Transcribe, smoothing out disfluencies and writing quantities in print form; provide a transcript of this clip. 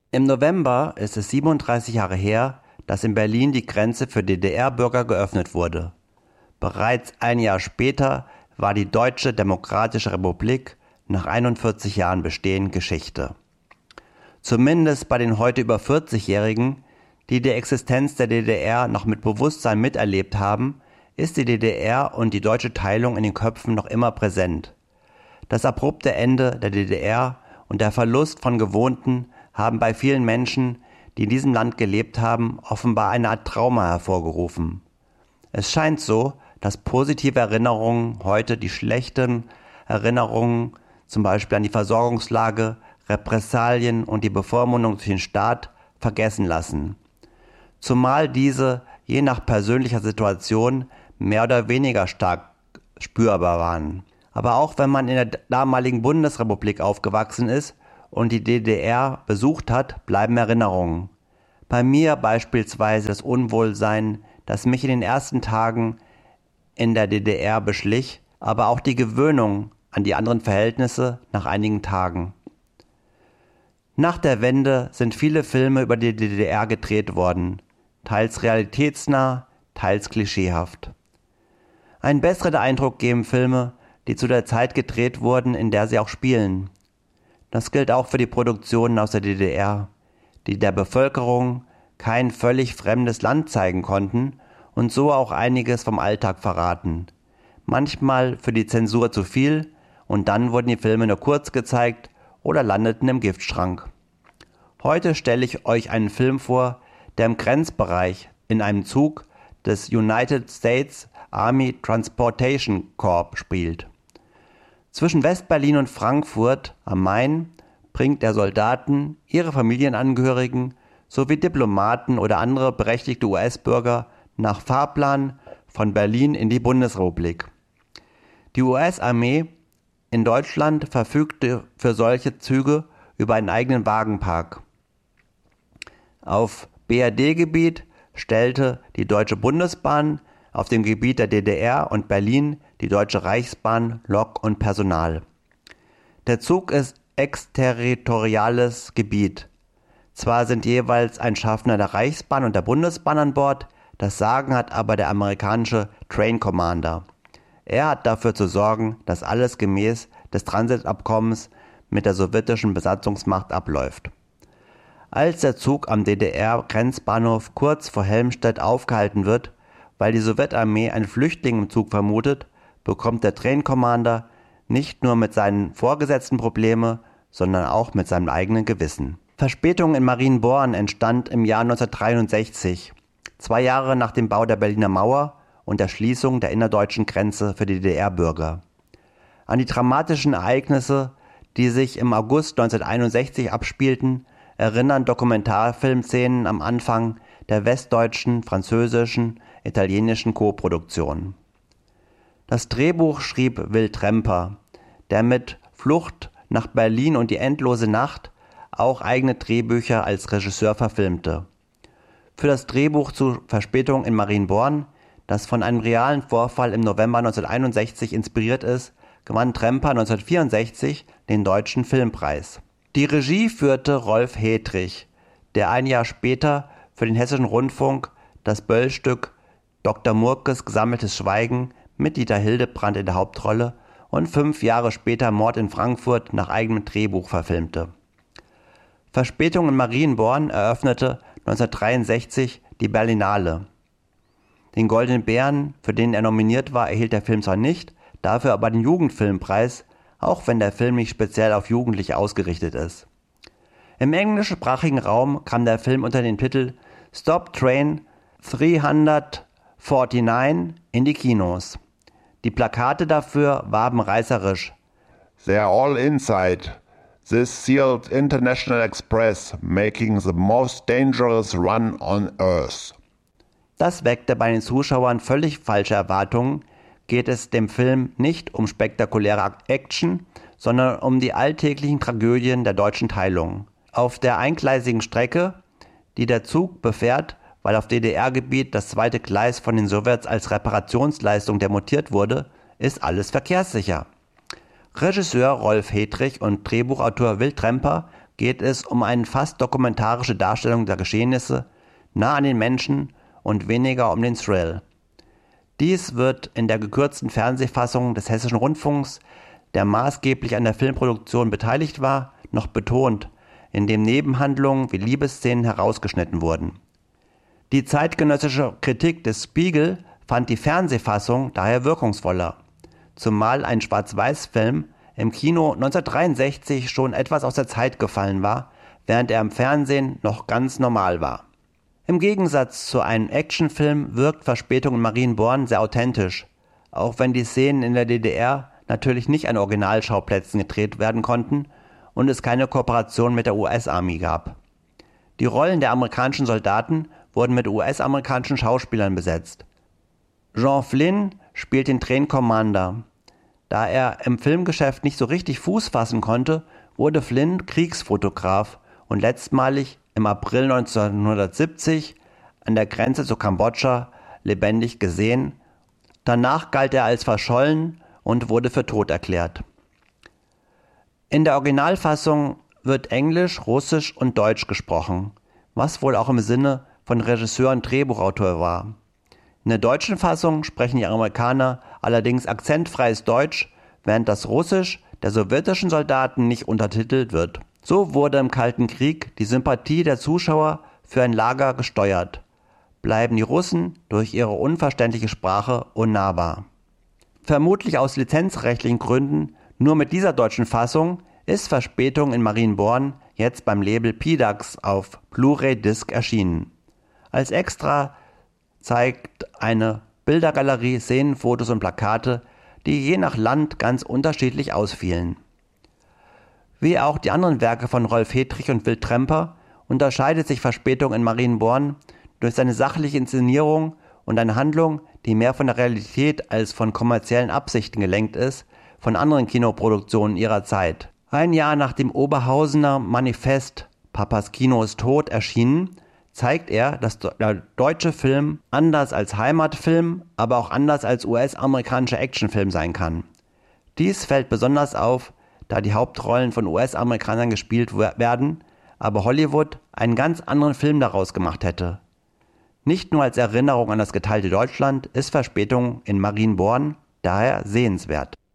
Im November ist es 37 Jahre her, dass in Berlin die Grenze für DDR-Bürger geöffnet wurde. Bereits ein Jahr später war die Deutsche Demokratische Republik nach 41 Jahren Bestehen Geschichte. Zumindest bei den heute über 40-Jährigen, die die Existenz der DDR noch mit Bewusstsein miterlebt haben, ist die DDR und die deutsche Teilung in den Köpfen noch immer präsent. Das abrupte Ende der DDR und der Verlust von Gewohnten haben bei vielen Menschen, die in diesem Land gelebt haben, offenbar eine Art Trauma hervorgerufen. Es scheint so, dass positive Erinnerungen heute die schlechten Erinnerungen, zum Beispiel an die Versorgungslage, Repressalien und die Bevormundung durch den Staat, vergessen lassen. Zumal diese je nach persönlicher Situation mehr oder weniger stark spürbar waren. Aber auch wenn man in der damaligen Bundesrepublik aufgewachsen ist und die DDR besucht hat, bleiben Erinnerungen. Bei mir beispielsweise das Unwohlsein, das mich in den ersten Tagen in der DDR beschlich, aber auch die Gewöhnung an die anderen Verhältnisse nach einigen Tagen. Nach der Wende sind viele Filme über die DDR gedreht worden, teils realitätsnah, teils klischeehaft. Einen besseren Eindruck geben Filme, die zu der Zeit gedreht wurden, in der sie auch spielen. Das gilt auch für die Produktionen aus der DDR, die der Bevölkerung kein völlig fremdes Land zeigen konnten und so auch einiges vom Alltag verraten. Manchmal für die Zensur zu viel und dann wurden die Filme nur kurz gezeigt oder landeten im Giftschrank. Heute stelle ich euch einen Film vor, der im Grenzbereich in einem Zug des United States Army Transportation Corps spielt. Zwischen West-Berlin und Frankfurt am Main bringt er Soldaten, ihre Familienangehörigen sowie Diplomaten oder andere berechtigte US-Bürger nach Fahrplan von Berlin in die Bundesrepublik. Die US-Armee in Deutschland verfügte für solche Züge über einen eigenen Wagenpark. Auf BRD-Gebiet stellte die Deutsche Bundesbahn, auf dem Gebiet der DDR und Berlin die Deutsche Reichsbahn Lok und Personal. Der Zug ist exterritoriales Gebiet. Zwar sind jeweils ein Schaffner der Reichsbahn und der Bundesbahn an Bord, das Sagen hat aber der amerikanische Train Commander. Er hat dafür zu sorgen, dass alles gemäß des Transitabkommens mit der sowjetischen Besatzungsmacht abläuft. Als der Zug am DDR-Grenzbahnhof kurz vor Helmstedt aufgehalten wird, weil die Sowjetarmee einen Flüchtling im Zug vermutet, bekommt der Train Commander nicht nur mit seinen Vorgesetzten Probleme, sondern auch mit seinem eigenen Gewissen. Verspätung in Marienborn entstand im Jahr 1963, 2 Jahre nach dem Bau der Berliner Mauer und der Schließung der innerdeutschen Grenze für die DDR-Bürger. An die dramatischen Ereignisse, die sich im August 1961 abspielten, erinnern Dokumentarfilmszenen am Anfang der westdeutschen, französischen, italienischen Co-Produktion. Das Drehbuch schrieb Will Tremper, der mit Flucht nach Berlin und die endlose Nacht auch eigene Drehbücher als Regisseur verfilmte. Für das Drehbuch zu Verspätung in Marienborn, das von einem realen Vorfall im November 1961 inspiriert ist, gewann Tremper 1964 den Deutschen Filmpreis. Die Regie führte Rolf Hedrich, der ein Jahr später für den Hessischen Rundfunk das Böll-Stück Dr. Murkes Gesammeltes Schweigen mit Dieter Hildebrandt in der Hauptrolle und 5 Jahre später Mord in Frankfurt nach eigenem Drehbuch verfilmte. Verspätung in Marienborn eröffnete 1963 die Berlinale. Den Goldenen Bären, für den er nominiert war, erhielt der Film zwar nicht, dafür aber den Jugendfilmpreis, auch wenn der Film nicht speziell auf Jugendliche ausgerichtet ist. Im englischsprachigen Raum kam der Film unter dem Titel Stop Train 349 in die Kinos. Die Plakate dafür warben reißerisch. They're all inside. This sealed International Express making the most dangerous run on Earth. Das weckte bei den Zuschauern völlig falsche Erwartungen. Geht es dem Film nicht um spektakuläre Action, sondern um die alltäglichen Tragödien der deutschen Teilung. Auf der eingleisigen Strecke, die der Zug befährt, weil auf DDR-Gebiet das zweite Gleis von den Sowjets als Reparationsleistung demontiert wurde, ist alles verkehrssicher. Regisseur Rolf Hedrich und Drehbuchautor Will Tremper geht es um eine fast dokumentarische Darstellung der Geschehnisse, nah an den Menschen und weniger um den Thrill. Dies wird in der gekürzten Fernsehfassung des Hessischen Rundfunks, der maßgeblich an der Filmproduktion beteiligt war, noch betont, indem Nebenhandlungen wie Liebesszenen herausgeschnitten wurden. Die zeitgenössische Kritik des Spiegel fand die Fernsehfassung daher wirkungsvoller, zumal ein Schwarz-Weiß-Film im Kino 1963 schon etwas aus der Zeit gefallen war, während er im Fernsehen noch ganz normal war. Im Gegensatz zu einem Actionfilm wirkt Verspätung in Marienborn sehr authentisch, auch wenn die Szenen in der DDR natürlich nicht an Originalschauplätzen gedreht werden konnten und es keine Kooperation mit der US-Army gab. Die Rollen der amerikanischen Soldaten wurden mit US-amerikanischen Schauspielern besetzt. Jean Flynn spielt den Train Commander. Da er im Filmgeschäft nicht so richtig Fuß fassen konnte, wurde Flynn Kriegsfotograf und letztmalig im April 1970 an der Grenze zu Kambodscha lebendig gesehen. Danach galt er als verschollen und wurde für tot erklärt. In der Originalfassung wird Englisch, Russisch und Deutsch gesprochen, was wohl auch im Sinne von Regisseur und Drehbuchautor war. In der deutschen Fassung sprechen die Amerikaner allerdings akzentfreies Deutsch, während das Russisch der sowjetischen Soldaten nicht untertitelt wird. So wurde im Kalten Krieg die Sympathie der Zuschauer für ein Lager gesteuert, bleiben die Russen durch ihre unverständliche Sprache unnahbar. Vermutlich aus lizenzrechtlichen Gründen nur mit dieser deutschen Fassung ist Verspätung in Marienborn jetzt beim Label PDAX auf Blu-ray-Disc erschienen. Als Extra zeigt eine Bildergalerie Szenenfotos und Plakate, die je nach Land ganz unterschiedlich ausfielen. Wie auch die anderen Werke von Rolf Hedrich und Will Tremper unterscheidet sich Verspätung in Marienborn durch seine sachliche Inszenierung und eine Handlung, die mehr von der Realität als von kommerziellen Absichten gelenkt ist, von anderen Kinoproduktionen ihrer Zeit. Ein Jahr nach dem Oberhausener Manifest Papas Kino ist tot erschienen, zeigt er, dass der deutsche Film anders als Heimatfilm, aber auch anders als US-amerikanischer Actionfilm sein kann. Dies fällt besonders auf, da die Hauptrollen von US-Amerikanern gespielt werden, aber Hollywood einen ganz anderen Film daraus gemacht hätte. Nicht nur als Erinnerung an das geteilte Deutschland ist Verspätung in Marienborn daher sehenswert.